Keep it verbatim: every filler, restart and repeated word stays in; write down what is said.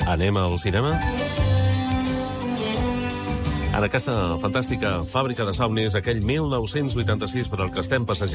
Anem al cinema? En aquesta fantàstica fàbrica de somnis, aquell mil nou-cents vuitanta-sis per al que estem passejant